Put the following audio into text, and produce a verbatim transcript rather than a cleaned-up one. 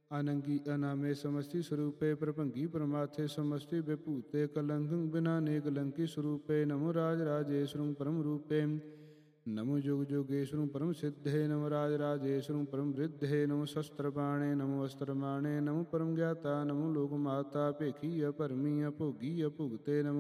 अनंगी अनामे समस्ति स्वरूपे प्रभंगी परमार्थे समस्ति विभूते कलंकं बिना नेक लंकी स्वरूपे नमो राज राजेश्वरं परम रूपे नमो युग योगेश्वरं परम सिद्धे नमो राज राजेश्वरं परम वृद्धे नमो शस्त्रपाणे नमो वस्त्रमाणे नमो परम ज्ञाता नमो लोक माता भेखी अपरमी अभोगी अभुगते नमो